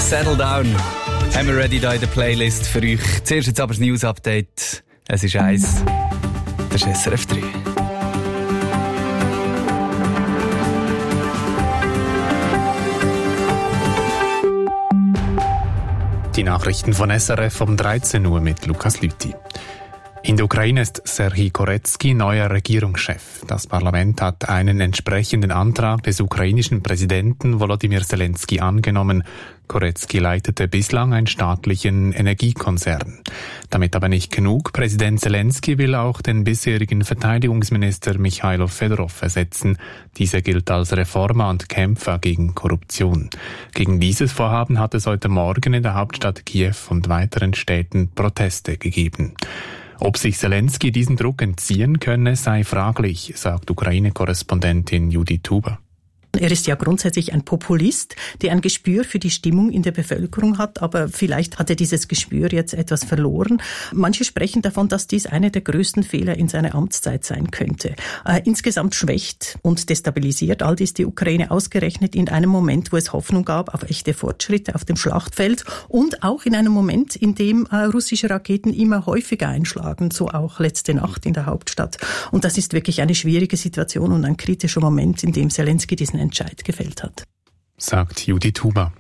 Settle Down haben wir ready da in der Playlist für euch. Zuerst jetzt aber das News-Update. Es ist 1. Das ist SRF 3. Die Nachrichten von SRF um 13 Uhr mit Lukas Lüthi. In der Ukraine ist Serhij Koretsky neuer Regierungschef. Das Parlament hat einen entsprechenden Antrag des ukrainischen Präsidenten Volodymyr Zelensky angenommen. Koretsky leitete bislang einen staatlichen Energiekonzern. Damit aber nicht genug. Präsident Zelensky will auch den bisherigen Verteidigungsminister Michailo Fedorov ersetzen. Dieser gilt als Reformer und Kämpfer gegen Korruption. Gegen dieses Vorhaben hat es heute Morgen in der Hauptstadt Kiew und weiteren Städten Proteste gegeben. Ob sich Zelensky diesen Druck entziehen könne, sei fraglich, sagt Ukraine-Korrespondentin Judith Huber. Er ist ja grundsätzlich ein Populist, der ein Gespür für die Stimmung in der Bevölkerung hat, aber vielleicht hat er dieses Gespür jetzt etwas verloren. Manche sprechen davon, dass dies einer der größten Fehler in seiner Amtszeit sein könnte. Insgesamt schwächt und destabilisiert all dies die Ukraine ausgerechnet in einem Moment, wo es Hoffnung gab auf echte Fortschritte auf dem Schlachtfeld und auch in einem Moment, in dem russische Raketen immer häufiger einschlagen, so auch letzte Nacht in der Hauptstadt. Und das ist wirklich eine schwierige Situation und ein kritischer Moment, in dem Zelensky diesen Entscheid gefällt hat. Sagt Judith Huber.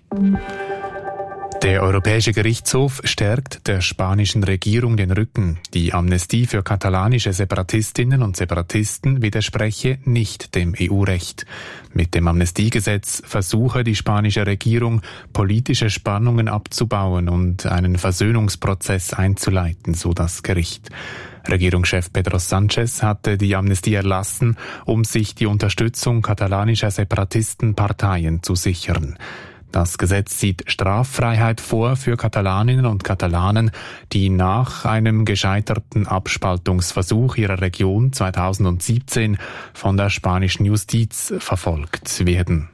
Der Europäische Gerichtshof stärkt der spanischen Regierung den Rücken. Die Amnestie für katalanische Separatistinnen und Separatisten widerspreche nicht dem EU-Recht. Mit dem Amnestiegesetz versuche die spanische Regierung, politische Spannungen abzubauen und einen Versöhnungsprozess einzuleiten, so das Gericht. Regierungschef Pedro Sánchez hatte die Amnestie erlassen, um sich die Unterstützung katalanischer Separatistenparteien zu sichern. Das Gesetz sieht Straffreiheit vor für Katalaninnen und Katalanen, die nach einem gescheiterten Abspaltungsversuch ihrer Region 2017 von der spanischen Justiz verfolgt werden.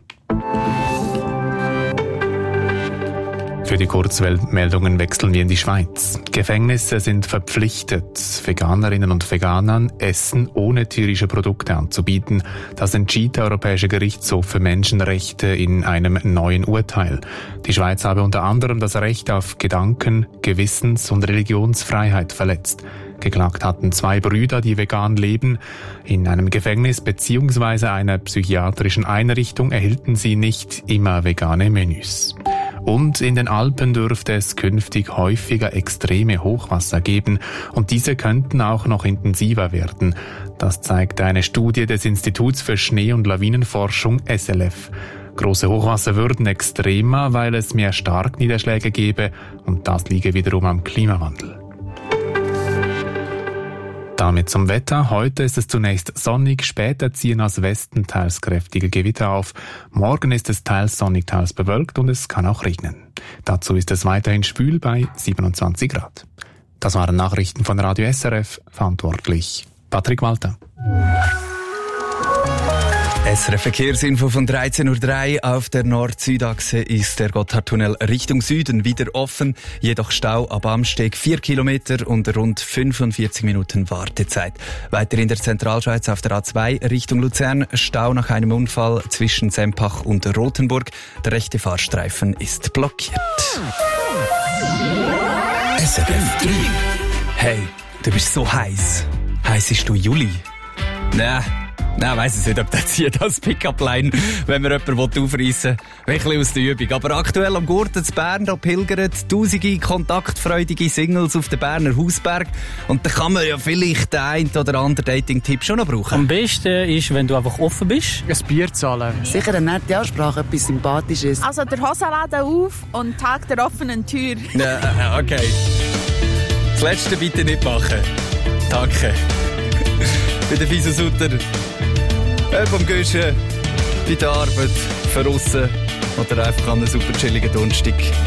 Für die Kurzmeldungen wechseln wir in die Schweiz. Gefängnisse sind verpflichtet, Veganerinnen und Veganern Essen ohne tierische Produkte anzubieten. Das entschied der Europäische Gerichtshof für Menschenrechte in einem neuen Urteil. Die Schweiz habe unter anderem das Recht auf Gedanken-, Gewissens- und Religionsfreiheit verletzt. Geklagt hatten 2 Brüder, die vegan leben. In einem Gefängnis bzw. einer psychiatrischen Einrichtung erhielten sie nicht immer vegane Menüs. Und in den Alpen dürfte es künftig häufiger extreme Hochwasser geben und diese könnten auch noch intensiver werden. Das zeigt eine Studie des Instituts für Schnee- und Lawinenforschung SLF. Große Hochwasser würden extremer, weil es mehr Starkniederschläge gäbe und das liege wiederum am Klimawandel. Damit zum Wetter. Heute ist es zunächst sonnig, später ziehen aus Westen teils kräftige Gewitter auf. Morgen ist es teils sonnig, teils bewölkt und es kann auch regnen. Dazu ist es weiterhin schwül bei 27 Grad. Das waren Nachrichten von Radio SRF, verantwortlich Patrick Walter. SRF Verkehrsinfo von 13.03 Uhr. Auf der Nord-Süd-Achse ist der Gotthardtunnel Richtung Süden wieder offen. Jedoch Stau ab Amsteg 4 Kilometer und rund 45 Minuten Wartezeit. Weiter in der Zentralschweiz auf der A2 Richtung Luzern. Stau nach einem Unfall zwischen Sempach und Rothenburg. Der rechte Fahrstreifen ist blockiert. SRF 3. Hey, du bist so heiß. Heissest du Juli? Nein, weiss ich nicht, ob der zieht als Pick-up-Line, wenn man jemanden aufreissen will. Ein bisschen aus der Übung. Aber aktuell am Gurten zu Bern, da pilgern tausende kontaktfreudige Singles auf den Berner Hausberg. Und da kann man ja vielleicht den einen oder anderen Dating-Tipp schon noch brauchen. Am besten ist, wenn du einfach offen bist. Ein Bier zahlen. Sicher eine nette Ansprache, etwas Sympathisches. Also der Hosenladen auf und Tag der offenen Tür. Okay. Das Letzte bitte nicht machen. Danke. Bei der Fisa Sutter. Beim Guschen, bei der Arbeit, von aussen oder einfach an einem super chilligen Donnerstag.